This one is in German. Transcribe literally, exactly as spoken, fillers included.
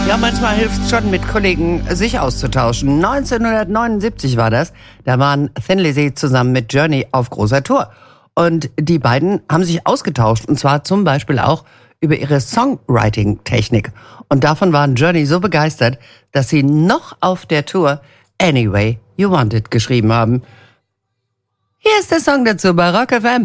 Ja, manchmal hilft es schon, mit Kollegen sich auszutauschen. neunzehnhundertneunundsiebzig war das. Da waren Thin Lizzy zusammen mit Journey auf großer Tour. Und die beiden haben sich ausgetauscht. Und zwar zum Beispiel auch über ihre Songwriting-Technik. Und davon waren Journey so begeistert, dass sie noch auf der Tour Anyway You Want It geschrieben haben. Hier ist der Song dazu bei Rock F M.